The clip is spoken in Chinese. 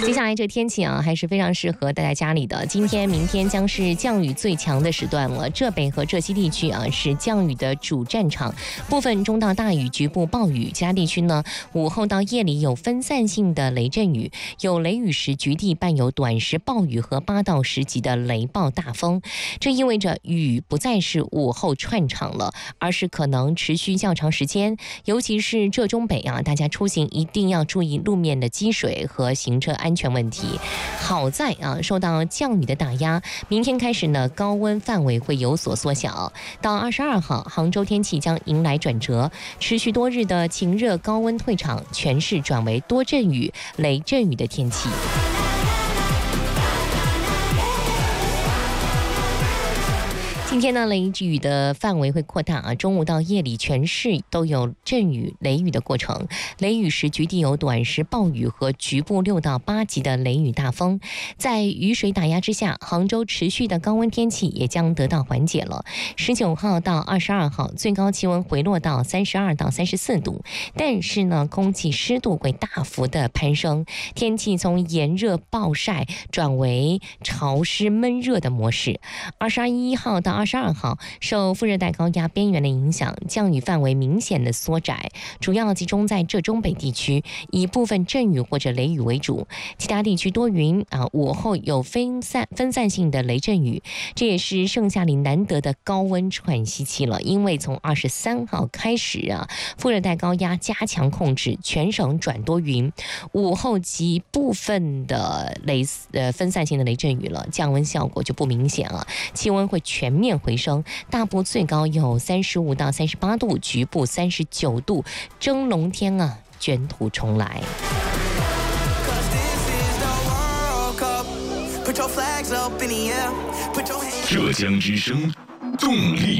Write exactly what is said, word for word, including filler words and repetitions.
接下来这天气啊，还是非常适合待在家里的。今天、明天将是降雨最强的时段了。浙北和浙西地区啊，是降雨的主战场，部分中到大雨，局部暴雨。其他地区呢，午后到夜里有分散性的雷阵雨，有雷雨时局地伴有短时暴雨和八到十级的雷暴大风。这意味着雨不再是午后串场了，而是可能持续较长时间。尤其是浙中北啊，大家出行一定要注意路面的积水和行车安全问题。好在啊，受到降雨的打压，明天开始呢，高温范围会有所缩小。到二十二号，杭州天气将迎来转折，持续多日的晴热高温退场，全市转为多阵雨、雷阵雨的天气。今天呢，雷雨的范围会扩大啊，中午到夜里全市都有阵雨、雷雨的过程。雷雨时局地有短时暴雨和局部六到八级的雷雨大风。在雨水打压之下，杭州持续的高温天气也将得到缓解了。十九号到二十二号，最高气温回落到三十二到三十四度，但是呢，空气湿度会大幅的攀升，天气从炎热暴晒转为潮湿闷热的模式。二十一号到二十二号，受副热带高压边缘的影响，降雨范围明显的缩窄，主要集中在浙中北地区，以部分阵雨或者雷雨为主，其他地区多云啊，午后有分散分散性的雷阵雨，这也是盛夏里难得的高温喘息期了。因为从二十三号开始啊，副热带高压加强控制，全省转多云，午后及部分的雷呃分散性的雷阵雨了，降温效果就不明显了，气温会全面回升，大部最高有三十五到三十八度，局部三十九度，蒸笼天啊，卷土重来。 浙江之声，动力